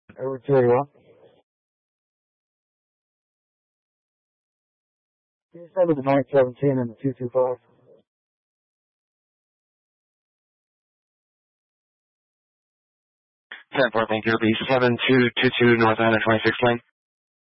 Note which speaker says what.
Speaker 1: Over 281. Can you start with the 917 and the 225?
Speaker 2: 10-4, thank you. Be 7222 North 126 lane.